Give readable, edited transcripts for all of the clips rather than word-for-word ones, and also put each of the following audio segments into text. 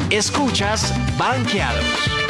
Escuchas Banqueados.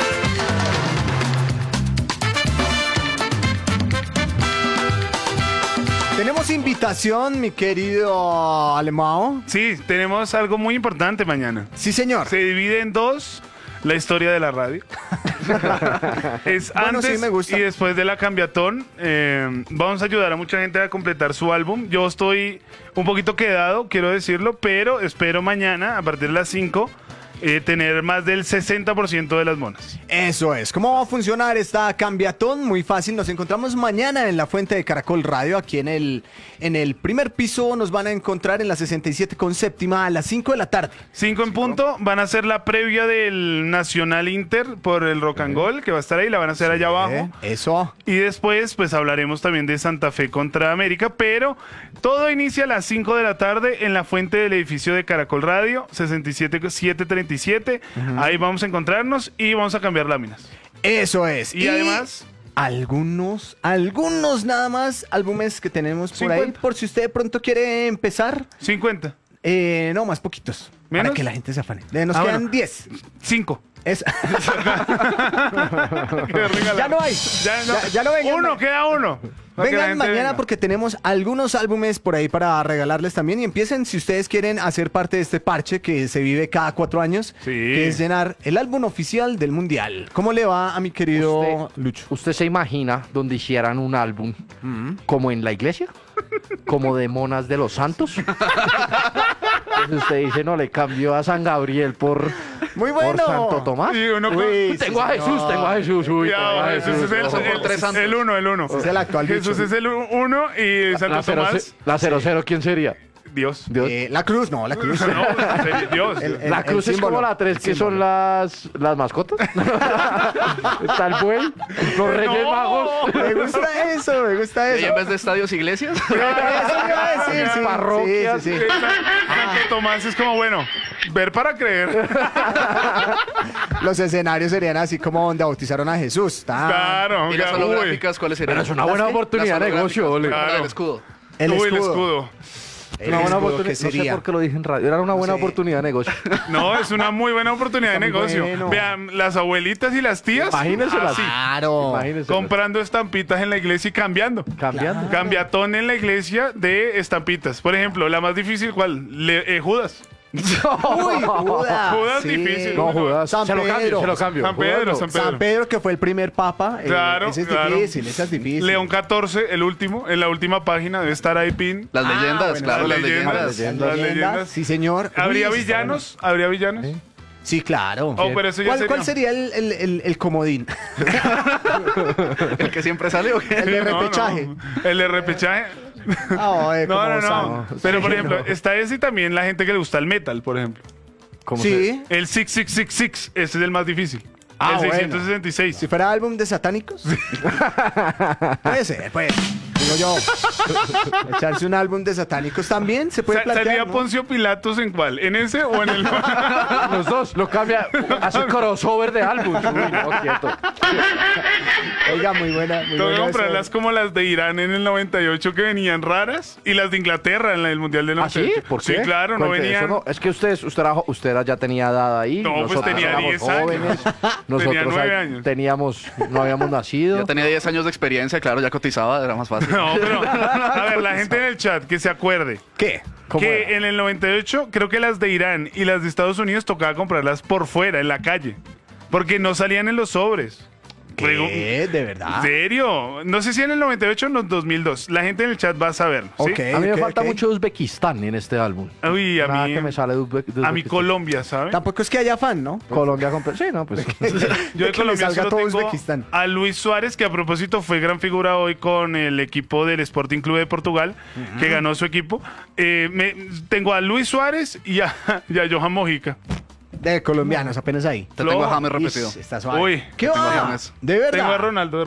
Tenemos invitación, mi querido Alemão. Sí, tenemos algo muy importante mañana. Sí, señor. Se divide en dos la historia de la radio. Es Bueno, antes sí, me gusta. y después de la cambiatón. Vamos a ayudar a mucha gente a completar su álbum. Yo estoy un poquito quedado, quiero decirlo, pero espero mañana, a partir de las 5, tener más del 60% de las monas. Eso es. ¿Cómo va a funcionar esta cambiatón? Muy fácil. Nos encontramos mañana en la fuente de Caracol Radio, aquí en el primer piso. Nos van a encontrar en la 67 con séptima a las 5 de la tarde. 5 en punto, van a hacer la previa del Nacional Inter por el Rock and Gold, que va a estar ahí, la van a hacer allá abajo. Eso. Y después, pues hablaremos también de Santa Fe contra América, pero todo inicia a las 5 de la tarde en la fuente del edificio de Caracol Radio, 67737. Ahí vamos a encontrarnos y vamos a cambiar láminas. Eso es. Y además, algunos nada más álbumes que tenemos por ahí, 50. por si usted de pronto quiere empezar. 50. No, más poquitos. ¿Menos? Para que la gente se afane. Nos Ah, quedan bueno. 10. 5. Es... ya no hay. Ya no vengan. Uno, queda uno. Para que la Vengan gente mañana venga. porque tenemos algunos álbumes por ahí para regalarles también. Y empiecen, si ustedes quieren hacer parte de este parche que se vive cada 4 años, Sí. que es llenar el álbum oficial del Mundial. ¿Cómo le va a mi querido Lucho? ¿Usted se imagina donde hicieran un álbum como en la iglesia? ¿Como de monas de los santos? Entonces usted dice, no, le cambió a San Gabriel por Muy bueno. Santo Tomás. Y uno con- Uy, Tengo a sí, Jesús, tengo a Jesús. Uy, Ya, tengo a Jesús Jesús. es Paso por tres santos. el uno. Es el actual Jesús Lucho. es el uno y Santo La Tomás, 00, ¿quién sería? Dios. Dios. La cruz, no, la cruz. No, Dios. La cruz es símbolo. como la 3, que El son las mascotas. Está el buey, los reyes magos. Me gusta eso, me gusta Y eso. en vez de estadios, iglesias. Eso iba a decir, sí. Parroquias. Sí, sí, sí. Santo Tomás es como, bueno, ver para creer. Los escenarios serían así como donde bautizaron a Jesús. Claro. Y las uy. holográficas, ¿cuáles serían? Pero es una buena ¿Las qué? oportunidad de negocio, ole. Claro. El escudo. El Uy, escudo. el escudo. El Una buena escudo, oportunidad. ¿qué No sé sería? por qué lo dije en radio. Era una buena sé. oportunidad de negocio. No, es una muy buena oportunidad de Está muy negocio. bueno. Vean, las abuelitas y las tías. Imagínenselas. así, Claro. Imagínense. comprando estampitas en la iglesia y cambiando. Cambiando. Cambiatón en la iglesia de estampitas. Por ejemplo, la más difícil, ¿cuál? Judas. Uy, Judas. Judas sí. difícil. No, Judas. San Se lo cambio, Pedro. se lo cambio. San Pedro, Judas no. San Pedro. San Pedro, que fue el primer papa. Claro, ese es claro. difícil, esa es difícil. León 14, el último, en la última página debe estar ahí pin. Las leyendas, bueno, claro, las las leyendas. leyendas. Las leyendas. Sí, señor. ¿Habría Uy, eso está villanos? ¿Habría villanos? bueno. Sí, claro. Oh, pero eso ya ¿Cuál sería el comodín? El que siempre sale, ¿o qué? El de No, repechaje. no. El de repechaje. Ay, No, como no, Sam. no. Pero, por ejemplo, está ese y también la gente que le gusta el metal, por ejemplo. ¿Cómo Sí. El 6666, ese es el más difícil. Ah, el bueno. 666. Si fuera álbum de satánicos. Puede ser, pues. Digo yo. Echarse un álbum de satánicos también se puede plantear. ¿Salía ¿no? Poncio Pilatos en cuál? ¿En ese o en el...? Los dos, lo cambia, hace crossover de álbum. Uy, no, quieto. Oiga, muy buena. Muy Tengo que buena comprarlas esa. como las de Irán en el 98 que venían raras y las de Inglaterra en el Mundial del ¿Ah, sí? 98. ¿Por qué? Sí, claro, no Cuente, venían... eso no- es que usted ya tenía edad ahí. No, pues nosotros tenía éramos 10 años. jóvenes. Tenía Nosotros 9 ahí años. no habíamos nacido. Ya tenía 10 años de experiencia, claro, ya cotizaba, era más fácil. No, pero... A ver, la gente en el chat que se acuerde. ¿Qué? ¿Cómo Que era? en el 98 creo que las de Irán y las de Estados Unidos tocaba comprarlas por fuera, en la calle. Porque no salían en los sobres. ¿Qué? ¿De verdad? ¿En serio? No sé si en el 98 o en los 2002. La gente en el chat va a saberlo. ¿sí? Ok. A mí me ok, falta ok. mucho Uzbekistán en este álbum. Uy, a Nada mí... que me sale de A mí Uzbekistán. Colombia, ¿sabes? Tampoco es que haya fan, ¿no? Colombia compra. Sí, no, pues. Yo de que le Colombia salga solo todo tengo Uzbekistán. a Luis Suárez, que a propósito fue gran figura hoy con el equipo del Sporting Club de Portugal, que ganó su equipo. Tengo a Luis Suárez y a Johan Mojica. De colombianos, apenas ahí. Te tengo a Flojo. James repetido. Ish, está suave. Uy, ¿Qué tengo a va? James. ¿De verdad? Tengo a Ronaldo.